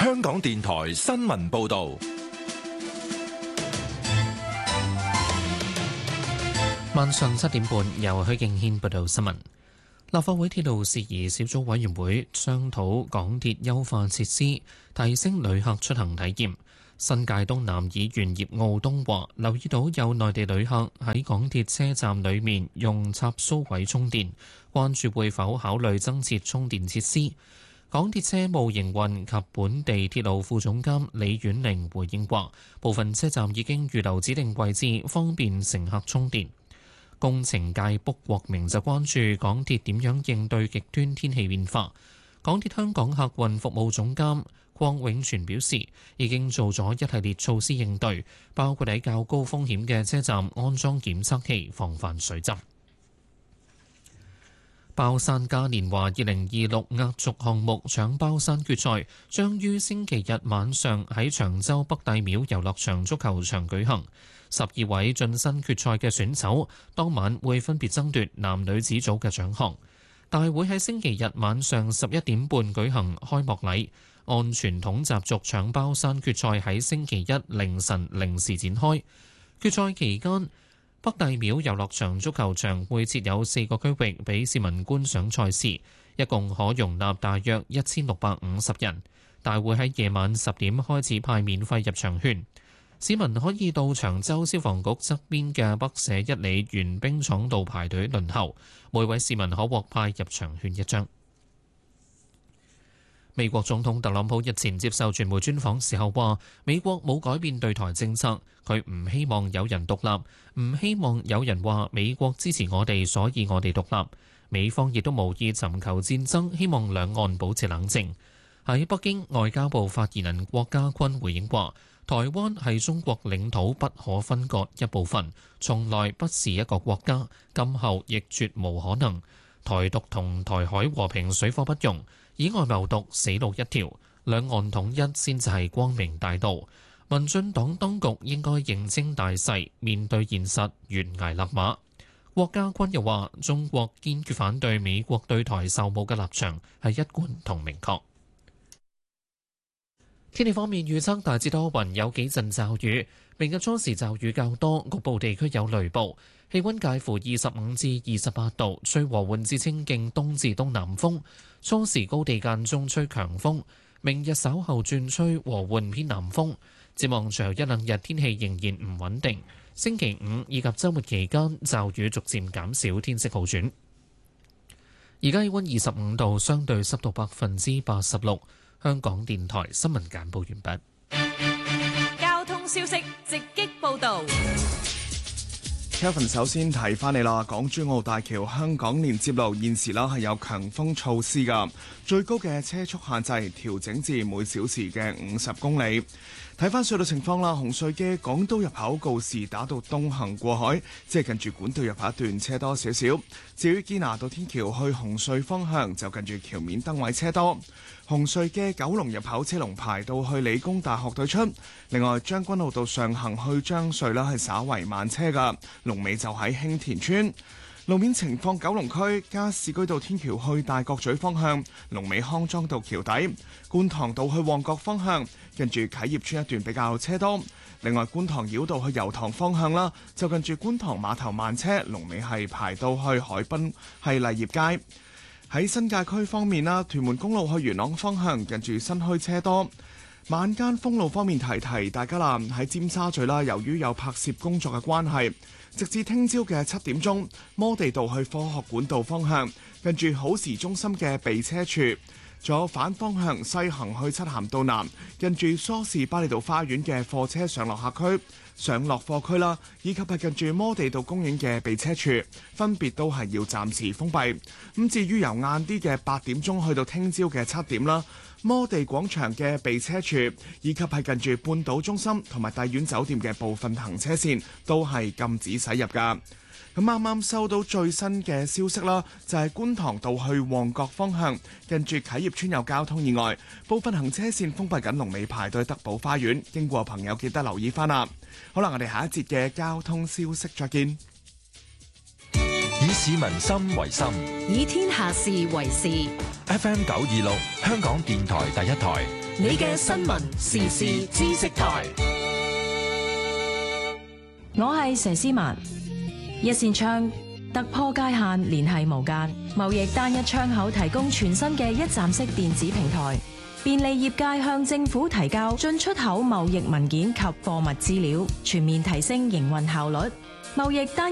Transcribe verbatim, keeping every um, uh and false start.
香港電台新聞報道。 晚上七點半，由許敬軒報道新聞。立法會鐵路事宜小組委員會商討港鐵優化設施，提升旅客出行體驗。新界東南議員葉傲東話：留意到有內地旅客喺港鐵車站裏面用插蘇位充電，關注會否考慮增設充電設施。港鐵車務營運及本地鐵路副總監李婉玲回應話：部分車站已經預留指定位置，方便乘客充電。工程界卜國明就關注港鐵點樣應對極端天氣變化。港鐵香港客運服務總監鄺永全表示，已經做咗一系列措施應對，包括喺較高風險嘅車站安裝檢測器，防範水浸。包山嘉年華二零二六壓軸項目搶包山決賽將於星期日晚上喺長洲北帝廟遊樂場足球場舉行。十二位晉身決賽嘅選手當晚會分別爭奪男女子組嘅獎項。大會喺星期日晚上十一點半舉行開幕禮，按傳統習俗搶包山決賽喺星期一凌晨零時展開。決賽期間，北帝廟遊樂場足球場會設有四個區域俾市民觀賞賽事，一共可容納大約一千六百五十人。大會喺夜晚十點開始派免費入場券。市民可以到長洲消防局側邊嘅北社一里園冰廠道排隊輪候，每位市民可獲派入場券一張。美國總統特朗普日前接受傳媒專訪時候話，美國冇改變對台政策，佢唔希望有人獨立，唔希望有人話美國支持我哋，所以我哋獨立。美方亦都無意尋求戰爭，希望兩岸保持冷靜。喺北京，外交部發言人郭家軍回應話，台灣係中國領土不可分割一部分，從來不是一個國家，今後亦絕無可能。台獨同台海和平水火不容，以外謀獨死路一條，兩岸統一先至係光明大道。民進黨當局應該認清大勢，面對現實，懸崖勒馬。郭家軍又話，中國堅決反對美國對台售武嘅立場係一貫同明確。天氣方面預測大致多雲，有幾陣驟雨。明日初時驟雨較多，局部地區有雷暴。氣溫介乎二十五至二十八度，吹和緩至清勁東至東南風。初時高地間中吹強風。明日稍後轉吹和緩偏南風。展望隨後一兩日天氣仍然唔穩定。星期五以及週末期間驟雨逐漸減少，天色好轉。而家氣溫二十五度，相對濕度百分之八十六。香港電台新聞簡報完畢。交通消息直擊報導。 Kevin 首先提翻你啦，港珠澳大橋香港連接路現時啦係有強風措施㗎，最高嘅車速限制調整至每小時嘅五十公里。睇翻隧道情況啦，紅隧嘅港島入口告士打道東行過海，即係近住管道入口一段車多少少。至於堅拿道天橋去紅隧方向，就近住橋面燈位車多。紅隧嘅九龍入口車龍排到去理工大學對出。另外將軍澳道上行去將隧啦係稍為慢車㗎，龍尾就喺興田村。路面情況，九龍區加士居道天橋去大角咀方向，龍尾康莊道橋底；觀塘道去旺角方向，近住啟業村一段比較車多。另外，觀塘繞道去油塘方向啦，就近住觀塘碼頭慢車，龍尾係排到去海濱係麗業街。喺新界區方面啦，屯門公路去元朗方向，近住新墟車多。晚間封路方面提提大家啦，喺尖沙咀啦，由於有拍攝工作嘅關係，直至聽朝嘅七點鐘，摩地道去科學館道方向，近住好時中心嘅避車處，仲有反方向西行去漆咸道南，近住梳士巴利道花園嘅貨車上落客區、上落貨區啦，以及係近住摩地道公園嘅避車處，分別都係要暫時封閉。咁至於由晏啲嘅八點鐘去到聽朝嘅七點啦，摩地廣場嘅避車處，以及係近住半島中心同埋帝苑酒店嘅部分行車線都係禁止駛入㗎。咁啱啱收到最新嘅消息啦，就係觀塘道去旺角方向，近住啟業村有交通意外，部分行車線封閉緊，龍尾排隊德寶花園，經過朋友記得留意翻啦。好啦，我哋下一節嘅交通消息再見。 市民心為心， 以天下事為事。 F M 九二六，香港電台第一台， 你嘅新聞時事知識台。 我係佘詩曼。一線窗突破界限，聯繫無間，貿易單一窗口提供全新嘅一站式電子平台，便利業界向政府提交進出口貿易文件及貨物資料，全面提升營運效率。貿易單